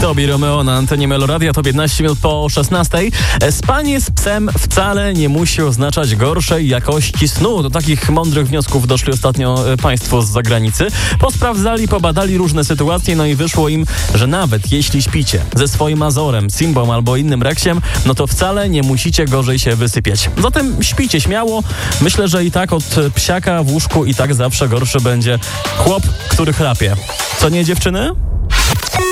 Tobi Romeo na antenie Meloradia, to 15 minut po 16. Spanie z psem wcale nie musi oznaczać gorszej jakości snu. Do takich mądrych wniosków doszli ostatnio państwo z zagranicy. Posprawdzali, pobadali różne sytuacje, no i wyszło im, że nawet jeśli śpicie ze swoim Azorem, Simbą albo innym reksiem, no to wcale nie musicie gorzej się wysypiać. Zatem śpicie śmiało. Myślę, że i tak od psiaka w łóżku i tak zawsze gorszy będzie chłop, który chrapie. Co nie, dziewczyny?